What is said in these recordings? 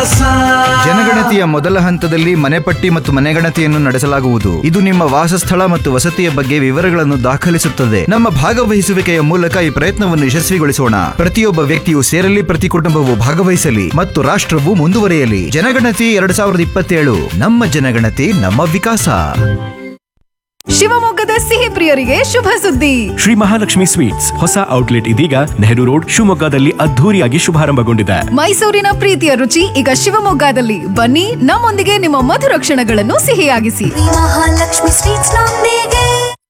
ಜನಗಣತಿಯ ಮೊದಲ ಹಂತದಲ್ಲಿ ಮನೆಪಟ್ಟಿ ಮತ್ತು ಮನೆಗಣತಿಯನ್ನು ನಡೆಸಲಾಗುವುದು. ಇದು ನಿಮ್ಮ ವಾಸಸ್ಥಳ ಮತ್ತು ವಸತಿಯ ಬಗ್ಗೆ ವಿವರಗಳನ್ನು ದಾಖಲಿಸುತ್ತದೆ. ನಮ್ಮ ಭಾಗವಹಿಸುವಿಕೆಯ ಮೂಲಕ ಈ ಪ್ರಯತ್ನವನ್ನು ಯಶಸ್ವಿಗೊಳಿಸೋಣ. ಪ್ರತಿಯೊಬ್ಬ ವ್ಯಕ್ತಿಯು ಸೇರಲಿ, ಪ್ರತಿ ಕುಟುಂಬವು ಭಾಗವಹಿಸಲಿ ಮತ್ತು ರಾಷ್ಟ್ರವು ಮುಂದುವರಿಯಲಿ. ಜನಗಣತಿ 2027, ನಮ್ಮ ಜನಗಣತಿ ನಮ್ಮ ವಿಕಾಸ. ಶಿವಮೊಗ್ಗದ ಸಿಹಿ ಪ್ರಿಯರಿಗೆ ಶುಭ ಸುದ್ದಿ. ಶ್ರೀ ಮಹಾಲಕ್ಷ್ಮಿ ಸ್ವೀಟ್ಸ್ ಹೊಸ ಔಟ್ಲೆಟ್ ಇದೀಗ ನೆಹರು ರೋಡ್ ಶಿವಮೊಗ್ಗದಲ್ಲಿ ಅದ್ಧೂರಿಯಾಗಿ ಶುಭಾರಂಭಗೊಂಡಿದೆ. ಮೈಸೂರಿನ ಪ್ರೀತಿಯ ರುಚಿ ಈಗ ಶಿವಮೊಗ್ಗದಲ್ಲಿ. ಬನ್ನಿ, ನಮ್ಮೊಂದಿಗೆ ನಿಮ್ಮ ಮಧುರ ಕ್ಷಣಗಳನ್ನು ಸಿಹಿಯಾಗಿಸಿ. ಮಹಾಲಕ್ಷ್ಮಿ ಸ್ವೀಟ್ಸ್ ನೊಂದಿಗೆ.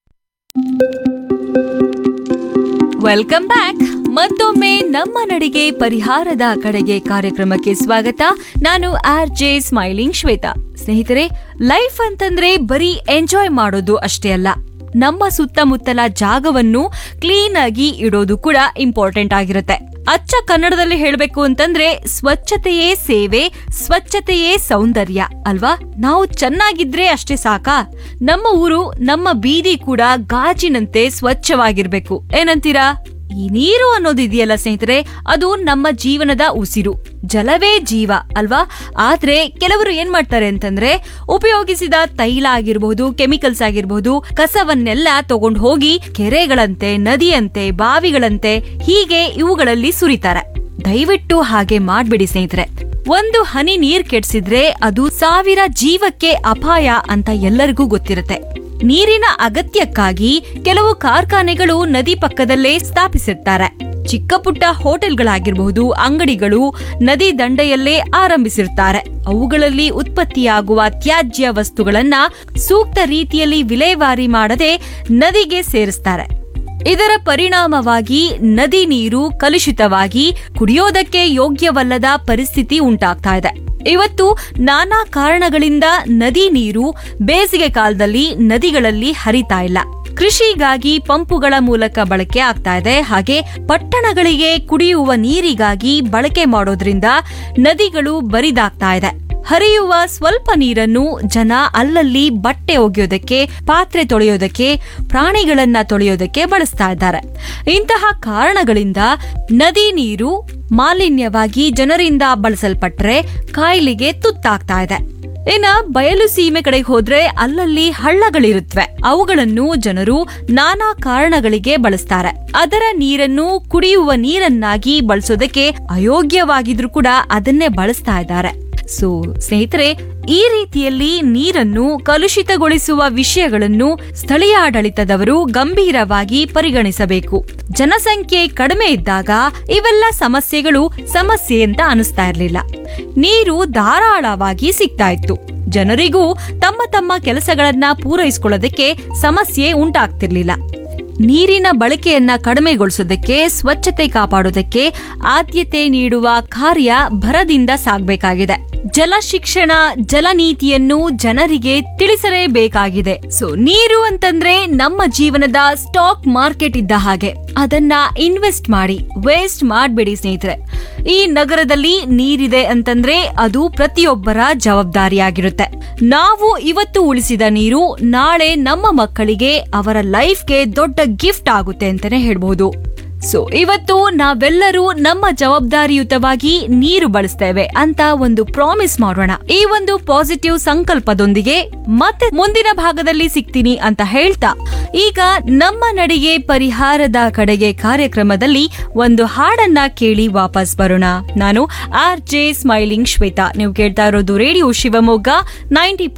Welcome back. ಮತ್ತೊಮ್ಮೆ ನಮ್ಮ ನಡಿಗೆ ಪರಿಹಾರದ ಕಡೆಗೆ ಕಾರ್ಯಕ್ರಮಕ್ಕೆ ಸ್ವಾಗತ. ನಾನು RJ ಸ್ಮೈಲಿಂಗ್ ಶ್ವೇತಾ. ಸ್ನೇಹಿತರೆ, ಲೈಫ್ ಅಂತಂದ್ರೆ ಬರೀ ಎಂಜಾಯ್ ಮಾಡೋದು ಅಷ್ಟೇ ಅಲ್ಲ, ನಮ್ಮ ಸುತ್ತಮುತ್ತಲ ಜಾಗವನ್ನು ಕ್ಲೀನ್ ಆಗಿ ಇಡೋದು ಕೂಡ ಇಂಪಾರ್ಟೆಂಟ್ ಆಗಿರುತ್ತೆ. ಅಚ್ಚ ಕನ್ನಡದಲ್ಲಿ ಹೇಳಬೇಕು ಅಂತಂದ್ರೆ ಸ್ವಚ್ಛತೆಯೇ ಸೇವೆ, ಸ್ವಚ್ಛತೆಯೇ ಸೌಂದರ್ಯ ಅಲ್ವಾ? ನಾವು ಚೆನ್ನಾಗಿದ್ರೆ ಅಷ್ಟೇ ಸಾಕಾ? ನಮ್ಮ ಊರು, ನಮ್ಮ ಬೀದಿ ಕೂಡ ಗಾಜಿನಂತೆ ಸ್ವಚ್ಛವಾಗಿರ್ಬೇಕು. ಏನಂತೀರಾ? ಈ ನೀರು ಅನ್ನೋದಿದೆಯಲ್ಲ ಸ್ನೇಹಿತರೆ, ಅದು ನಮ್ಮ ಜೀವನದ ಉಸಿರು. ಜಲವೇ ಜೀವ ಅಲ್ವಾ? ಆದ್ರೆ ಕೆಲವರು ಏನ್ ಮಾಡ್ತಾರೆ ಅಂತಂದ್ರೆ, ಉಪಯೋಗಿಸಿದ ತೈಲ ಆಗಿರಬಹುದು, ಕೆಮಿಕಲ್ಸ್ ಆಗಿರಬಹುದು, ಕಸವನ್ನೆಲ್ಲ ತಗೊಂಡು ಹೋಗಿ ಕೆರೆಗಳಂತೆ, ನದಿಯಂತೆ, ಬಾವಿಗಳಂತೆ ಹೀಗೆ ಇವುಗಳಲ್ಲಿ ಸುರಿತಾರೆ. ದಯವಿಟ್ಟು ಹಾಗೆ ಮಾಡ್ಬಿಡಿ ಸ್ನೇಹಿತರೆ. ಒಂದು ಹನಿ ನೀರ್ ಕೆಡ್ಸಿದ್ರೆ ಅದು 1000 ಜೀವಕ್ಕೆ ಅಪಾಯ ಅಂತ ಎಲ್ಲರಿಗೂ ಗೊತ್ತಿರುತ್ತೆ. ನೀರಿನ ಅಗತ್ಯಕ್ಕಾಗಿ ಕೆಲವು ಕಾರ್ಖಾನೆಗಳು ನದಿ ಪಕ್ಕದಲ್ಲೇ ಸ್ಥಾಪಿಸಿರ್ತಾರೆ. ಚಿಕ್ಕ ಪುಟ್ಟ ಹೋಟೆಲ್ಗಳಾಗಿರಬಹುದು, ಅಂಗಡಿಗಳು ನದಿ ದಂಡೆಯಲ್ಲೇ ಆರಂಭಿಸಿರ್ತಾರೆ. ಅವುಗಳಲ್ಲಿ ಉತ್ಪತ್ತಿಯಾಗುವ ತ್ಯಾಜ್ಯ ವಸ್ತುಗಳನ್ನ ಸೂಕ್ತ ರೀತಿಯಲ್ಲಿ ವಿಲೇವಾರಿ ಮಾಡದೆ ನದಿಗೆ ಸೇರಿಸ್ತಾರೆ. ಇದರ ಪರಿಣಾಮವಾಗಿ ನದಿ ನೀರು ಕಲುಷಿತವಾಗಿ ಕುಡಿಯೋದಕ್ಕೆ ಯೋಗ್ಯವಲ್ಲದ ಪರಿಸ್ಥಿತಿ ಉಂಟಾಗ್ತಾ ಇದೆ. ಇವತ್ತು ನಾನಾ ಕಾರಣಗಳಿಂದ ನದಿ ನೀರು ಬೇಸಿಗೆ ಕಾಲದಲ್ಲಿ ನದಿಗಳಲ್ಲಿ ಹರಿತಾ ಇಲ್ಲ. ಕೃಷಿಗಾಗಿ ಪಂಪುಗಳ ಮೂಲಕ ಬಳಕೆ ಆಗ್ತಾ ಇದೆ. ಹಾಗೆ ಪಟ್ಟಣಗಳಿಗೆ ಕುಡಿಯುವ ನೀರಿಗಾಗಿ ಬಳಕೆ ಮಾಡೋದ್ರಿಂದ ನದಿಗಳು ಬರಿದಾಗ್ತಾ ಇದೆ. ಹರಿಯುವ ಸ್ವಲ್ಪ ನೀರನ್ನು ಜನ ಅಲ್ಲಲ್ಲಿ ಬಟ್ಟೆ ಒಗೆಯೋದಕ್ಕೆ, ಪಾತ್ರೆ ತೊಳೆಯೋದಕ್ಕೆ, ಪ್ರಾಣಿಗಳನ್ನ ತೊಳೆಯೋದಕ್ಕೆ ಬಳಸ್ತಾ ಇದ್ದಾರೆ. ಇಂತಹ ಕಾರಣಗಳಿಂದ ನದಿ ನೀರು ಮಾಲಿನ್ಯವಾಗಿ ಜನರಿಂದ ಬಳಸಲ್ಪಟ್ರೆ ಕಾಯಿಲೆಗೆ ತುತ್ತಾಗ್ತಾ ಇದೆ. ಇನ್ನ ಬಯಲು ಸೀಮೆ ಕಡೆಗೆ ಹೋದ್ರೆ ಅಲ್ಲಲ್ಲಿ ಹಳ್ಳಗಳಿರುತ್ತವೆ. ಅವುಗಳನ್ನು ಜನರು ನಾನಾ ಕಾರಣಗಳಿಗೆ ಬಳಸ್ತಾರೆ. ಅದರ ನೀರನ್ನು ಕುಡಿಯುವ ನೀರನ್ನಾಗಿ ಬಳಸೋದಕ್ಕೆ ಅಯೋಗ್ಯವಾಗಿದ್ರೂ ಕೂಡ ಅದನ್ನೇ ಬಳಸ್ತಾ ಇದ್ದಾರೆ. ಸೊ ಸ್ನೇಹಿತರೆ, ಈ ರೀತಿಯಲ್ಲಿ ನೀರನ್ನು ಕಲುಷಿತಗೊಳಿಸುವ ವಿಷಯಗಳನ್ನು ಸ್ಥಳೀಯ ಆಡಳಿತದವರು ಗಂಭೀರವಾಗಿ ಪರಿಗಣಿಸಬೇಕು. ಜನಸಂಖ್ಯೆ ಕಡಿಮೆ ಇದ್ದಾಗ ಇವೆಲ್ಲ ಸಮಸ್ಯೆಗಳು ಸಮಸ್ಯೆ ಅಂತ ಅನಿಸ್ತಾ ಇರಲಿಲ್ಲ. ನೀರು ಧಾರಾಳವಾಗಿ ಸಿಗ್ತಾ ಇತ್ತು. ಜನರಿಗೂ ತಮ್ಮ ತಮ್ಮ ಕೆಲಸಗಳನ್ನ ಪೂರೈಸಿಕೊಳ್ಳೋದಕ್ಕೆ ಸಮಸ್ಯೆ ಉಂಟಾಗ್ತಿರ್ಲಿಲ್ಲ. ನೀರಿನ ಬಳಕೆಯನ್ನ ಕಡಿಮೆಗೊಳಿಸೋದಕ್ಕೆ, ಸ್ವಚ್ಛತೆ ಕಾಪಾಡೋದಕ್ಕೆ ಆದ್ಯತೆ ನೀಡುವ ಕಾರ್ಯ ಭರದಿಂದ ಸಾಗಬೇಕಾಗಿದೆ. ಜಲ ಶಿಕ್ಷಣ, ಜಲ ನೀತಿಯನ್ನು ಜನರಿಗೆ ತಿಳಿಸಲೇಬೇಕಾಗಿದೆ. ಸೊ ನೀರು ಅಂತಂದ್ರೆ ನಮ್ಮ ಜೀವನದ ಸ್ಟಾಕ್ ಮಾರ್ಕೆಟ್ ಇದ್ದ ಹಾಗೆ. ಅದನ್ನ ಇನ್ವೆಸ್ಟ್ ಮಾಡಿ, ವೇಸ್ಟ್ ಮಾಡಬೇಡಿ ಸ್ನೇಹಿತರೆ. ಈ ನಗರದಲ್ಲಿ ನೀರಿದೆ ಅಂತಂದ್ರೆ ಅದು ಪ್ರತಿಯೊಬ್ಬರ ಜವಾಬ್ದಾರಿಯಾಗಿರುತ್ತೆ. ನಾವು ಇವತ್ತು ಉಳಿಸಿದ ನೀರು ನಾಳೆ ನಮ್ಮ ಮಕ್ಕಳಿಗೆ, ಅವರ ಲೈಫ್ಗೆ ದೊಡ್ಡ ಗಿಫ್ಟ್ ಆಗುತ್ತೆ ಅಂತಾನೆ ಹೇಳ್ಬಹುದು. ಸೊ ಇವತ್ತು ನಾವೆಲ್ಲರೂ ನಮ್ಮ ಜವಾಬ್ದಾರಿಯುತವಾಗಿ ನೀರು ಬಳಸ್ತೇವೆ ಅಂತ ಒಂದು ಪ್ರಾಮಿಸ್ ಮಾಡೋಣ. ಈ ಒಂದು ಪಾಸಿಟಿವ್ ಸಂಕಲ್ಪದೊಂದಿಗೆ ಮತ್ತೆ ಮುಂದಿನ ಭಾಗದಲ್ಲಿ ಸಿಗ್ತೀನಿ ಅಂತ ಹೇಳ್ತಾ, ಈಗ ನಮ್ಮ ನಡಿಗೆ ಪರಿಹಾರದ ಕಡೆಗೆ ಕಾರ್ಯಕ್ರಮದಲ್ಲಿ ಒಂದು ಹಾಡನ್ನ ಕೇಳಿ ವಾಪಸ್ ಬರೋಣ. ನಾನು RJ ಸ್ಮೈಲಿಂಗ್ ಶ್ವೇತಾ. ನೀವು ಕೇಳ್ತಾ ಇರೋದು ರೇಡಿಯೋ ಶಿವಮೊಗ್ಗ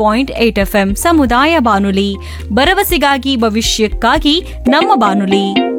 90.8 FM ಸಮುದಾಯ ಬಾನುಲಿ, ಭರವಸೆಗಾಗಿ ಭವಿಷ್ಯಕ್ಕಾಗಿ ನಮ್ಮ ಬಾನುಲಿ.